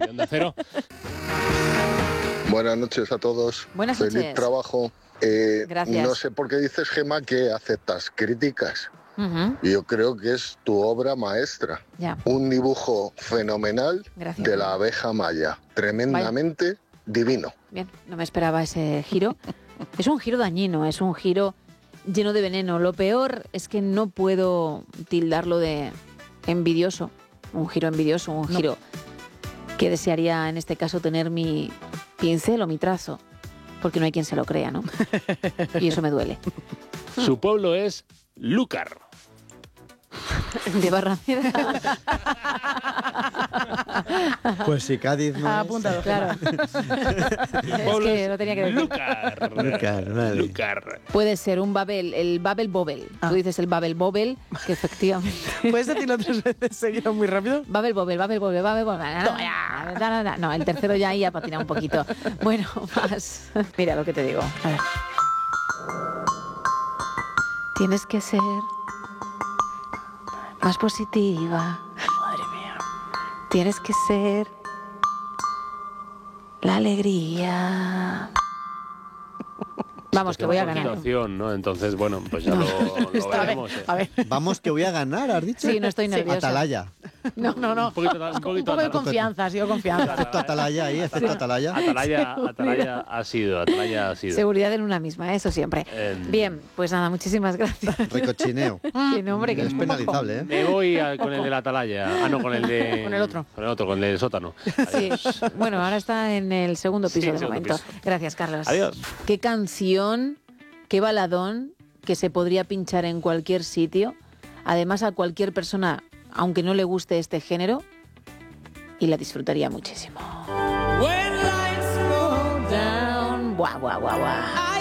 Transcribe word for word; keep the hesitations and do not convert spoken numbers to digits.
de Onda Cero. Buenas noches a todos. Buenas Feliz noches. trabajo. Eh, Gracias. No sé por qué dices, Gemma, que aceptas críticas. Uh-huh. Yo creo que es tu obra maestra. Ya. Un dibujo fenomenal Gracias. de la abeja maya. Tremendamente divino. Bien, no me esperaba ese giro. Es un giro dañino, es un giro lleno de veneno. Lo peor es que no puedo tildarlo de envidioso. Un giro envidioso, un No. giro que desearía en este caso tener mi pincel o mi trazo. Porque no hay quien se lo crea, ¿no? Y eso me duele. Su pueblo es Lúcar. De Barrameda. Pues si Cádiz no Ha es... apuntado, Claro. Es que lo tenía que decir. Lúcar. Lúcar, vale. Lúcar. Puede ser un Babel, el Babel Bobel. Ah. Tú dices el Babel Bobel, que efectivamente... ¿Puedes decirlo tres veces seguido muy rápido? Babel Bobel, Babel Bobel, Babel Bobel. No, el tercero ya ahí ha patinado un poquito. Bueno, más. Mira lo que te digo. A ver. Tienes que ser más positiva. Madre mía. Tienes que ser la alegría. Vamos, que voy a ganar. Situación, ¿no? Entonces, bueno, pues ya lo, lo A ver, veremos. eh. a ver. Vamos, que voy a ganar, ¿has dicho? Sí, no estoy nerviosa. Atalaya. No, no, no. Un poquito, un Un poquito poco de atalaya. confianza, ha sido confianza. Efecto Atalaya ahí, efecto Atalaya. Atalaya, Atalaya ha sido, Atalaya ha sido. Seguridad en una misma, eso siempre. Eh, Bien, pues nada, muchísimas gracias. Recochineo. Qué nombre que Es penalizable, ¿eh? Me voy a- con el de la Atalaya. Ah, no, con el de... Con el otro. Con el otro, con el del sótano. Sí. Bueno, ahora está en el segundo piso Sí, de segundo momento. piso. Gracias, Carlos. Adiós. Qué canción, qué baladón que se podría pinchar en cualquier sitio. Además, a cualquier persona, aunque no le guste este género, y la disfrutaría muchísimo. Buah, buah, buah, buah.